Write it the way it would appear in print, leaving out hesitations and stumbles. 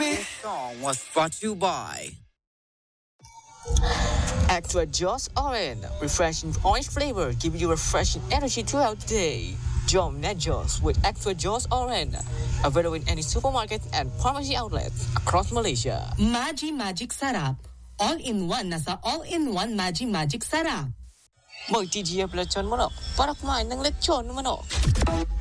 This song was brought to you by Extra Joss Orange, refreshing orange flavor, give you refreshing energy throughout the day. Jom Net Joss with Extra Joss Orange, available in any supermarket and pharmacy outlets across Malaysia. Magic Sarap, all-in-one nasa all-in-one Magic Sarap. Mag-TGF lechon manok para kumain ng lechon manok.